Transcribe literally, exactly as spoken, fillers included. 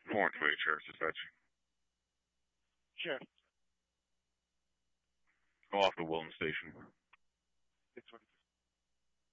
four twenty chairs dispatch. Sure. Go off the Wilton station. six one.